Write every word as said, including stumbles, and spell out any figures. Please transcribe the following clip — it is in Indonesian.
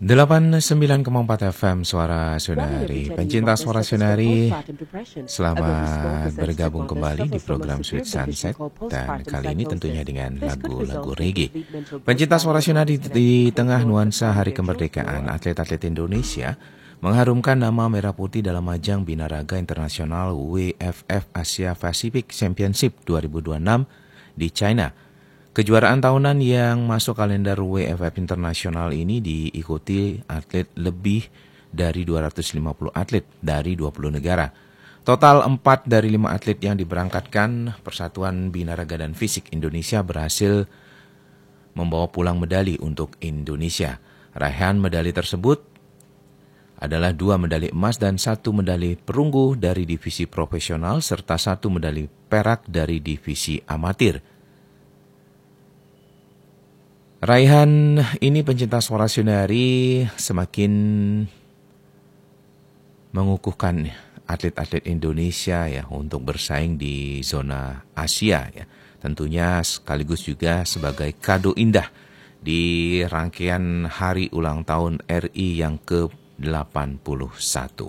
delapan puluh sembilan koma empat F M Suara Sunari. Pencinta Suara Sunari, selamat bergabung kembali di program Sweet Sunset. Dan kali ini tentunya dengan lagu-lagu reggae. Pencinta Suara Sunari, di tengah nuansa Hari Kemerdekaan, atlet-atlet Indonesia mengharumkan nama merah putih dalam ajang Binaraga Internasional W F F Asia Pacific Championship dua ribu dua puluh enam di China. Kejuaraan tahunan yang masuk kalender W F F Internasional ini diikuti atlet lebih dari dua ratus lima puluh atlet dari dua puluh negara. Total empat dari lima atlet yang diberangkatkan Persatuan Binaraga dan Fisik Indonesia berhasil membawa pulang medali untuk Indonesia. Raihan medali tersebut adalah dua medali emas dan satu medali perunggu dari divisi profesional serta satu medali perak dari divisi amatir. Raihan ini pencinta Suara Sunari semakin mengukuhkan atlet-atlet Indonesia ya untuk bersaing di zona Asia ya. Tentunya sekaligus juga sebagai kado indah di rangkaian hari ulang tahun R I yang ke delapan puluh satu.